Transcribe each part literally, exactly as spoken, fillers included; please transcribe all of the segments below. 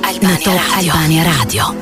Albania në Top Albania Radio.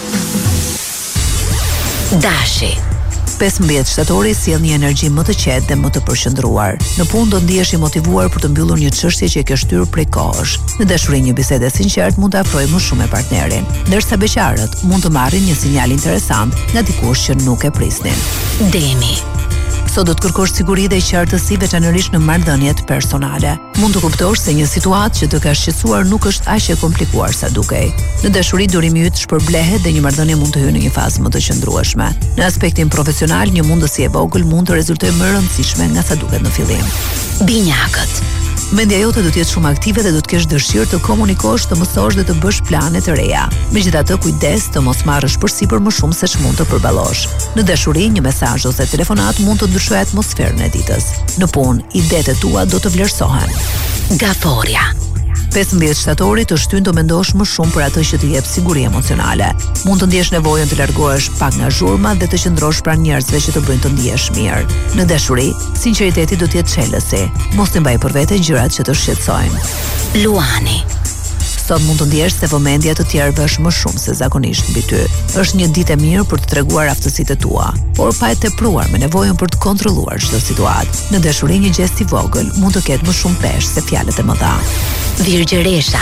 Dashi. pesëmbëdhjetë shtatori sjell një energji më të qetë dhe më të përqendruar. Në punë do ndihesh i motivuar për të mbyllur një çështje që e ke shtyrë prej kohësh. Në dashuri një bisedë e sinqertë mund të afrojë më shumë me partnerin, ndërsa beqarët mund të marrin një sinjal interesant nga dikush që nuk e prisnin. Demi. Sot do të kërkosh siguri dhe qartësi veçanërisht në marrëdhëniet personale. Mund të kuptosh se një situatë që të ka shqetësuar nuk është aq e komplikuar sa dukej. Në dashuri durimi yt shpërblehet dhe një marrëdhënie mund të hyjë në një fazë më të qëndrueshme. Në aspektin profesional, një mundësi e vogël mund të rezultojë më e rëndësishme nga sa duket në fillim. Binjakët. Mendja jote do të jetë shumë aktive dhe do të kesh dëshirë të komunikosh, të mësosh dhe të bësh plane të reja. Megjithatë, kujdes të mos marrësh përsipër më shumë se ç'mund të përballosh. Në dashuri, një mesazh ose telefonat mund të ndryshojë atmosferën e ditës. Në punë, idetë tua do të vlerësohen. Gaforia. pesëmbëdhjetë shtatori të shtyn të mendosh më shumë për atë që të jep siguri emocionale. Mund të ndjesh nevojën të largohesh pak nga zhurma dhe të qëndrosh pranë njerëzve që të bëjnë të ndihesh mirë. Në dashuri, sinqeriteti do të jetë çelësi. Mos të mbaj për vete gjërat që të shqetësojnë. Luani. Sot mund të ndjesh se vëmendja të tjerëve është më shumë se zakonisht mbi ty. Është një ditë e mirë për të treguar aftësitë tua, por pa e tepruar me nevojën për të kontrolluar çdo situatë. Në dashuri një gest i vogël mund të ketë më shumë peshë se fjalët e mëdha. Virgjeresha.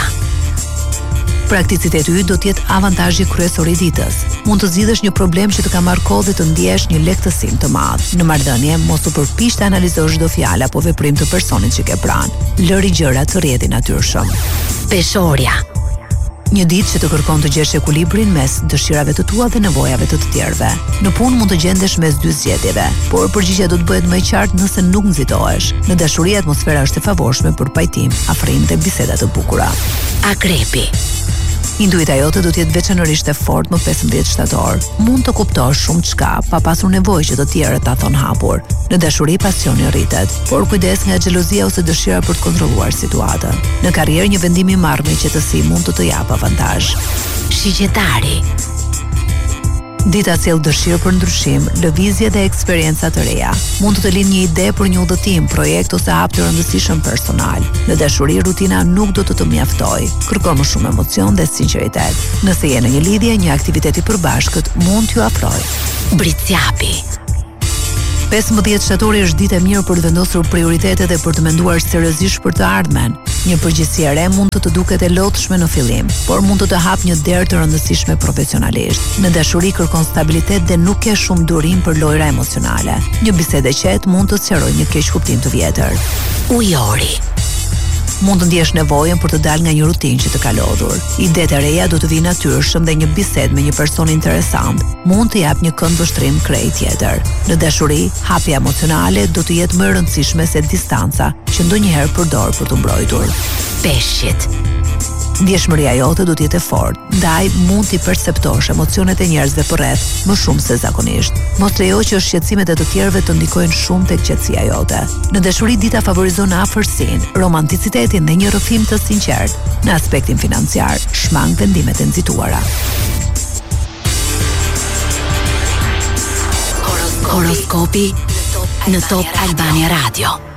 Prakticiteti yt do të jetë avantazhi kryesor i ditës. Mund të zgjidhësh një problem që të ka marrë kohë dhe të ndjesh një lehtësim të madh. Në marrëdhënie, mos u përpiq të analizosh çdo fjalë apo veprim të personit që ke pranë. Lëri gjërat të rrjedhin natyrshëm. Peshorja. Një ditë që të kërkon të gjesh ekuilibrin mes dëshirave të tua dhe nevojave të të tjerëve. Në punë mund të gjendesh mes dy zgjedhjeve, por përgjigjja do të bëhet më e qartë nëse nuk nxitohesh. Në dashuri atmosfera është e favorshme për pajtim, afrim dhe biseda të bukura. Akrepi. Intuita jote do të jetë veçanërisht e fortë më pesëmbëdhjetë shtator. Mund të kuptosh shumë çka pa pasur nevojë që të tjerët ta thonë hapur. Në dashuri pasioni rritet, por kujdes nga xhelozia ose dëshira për të kontrolluar situatën. Në karrierë një vendim i marrë me qetësi mund të të japë avantazh. Shigjetari. Dita sjell dëshirë për ndryshim, lëvizje dhe eksperienca të reja. Mund të të linë një ide për një udhëtim, projekt ose hap të rëndësishëm personal. Në dashuri rutina nuk do të të mjaftojë. Kërkon më shumë emocion dhe sinqeritet. Nëse je në një lidhje, një aktivitet i përbashkët mund t'ju afrojë. Britsjapi. pesëmbëdhjetë shtatori është ditë e mirë për të vendosur prioritete dhe për të menduar seriozisht për të ardhmen. Një përgjegjësi e re mund të të duket e lotshme në fillim, por mund të të hapë një derë të rëndësishme profesionalisht. Në dashuri kërkon stabilitet dhe nuk ke shumë durim për lojra emocionale. Një bisedë e qetë mund të sqarojë një keq kuptim të vjetër. Ujori. Mund të ndjesh nevojën për të dalë nga një rutinë që të ka lodhur. Idetë e reja do të vinë natyrshëm dhe një bisedë me një person interesant mund të japë një kënd vështrim krejt tjetër. Në dashuri, hapja emocionale do të jetë më e rëndësishme se distanca që ndonjëherë përdor për të mbrojtur. Peshqit. Ndjeshmëria jote do të jetë e fortë, ndaj mund t'i perceptosh emocionet e njerëzve përreth më shumë se zakonisht. Mos lejo që shqetësimet e të tjerëve të ndikojnë shumë tek qetësia jote. Në dashuri dita favorizon afërsinë, romanticitetin dhe një rrëfim të sinqertë. Në aspektin financiar, shmang vendimet e nxituara. Horoskopi në Top Albania Radio.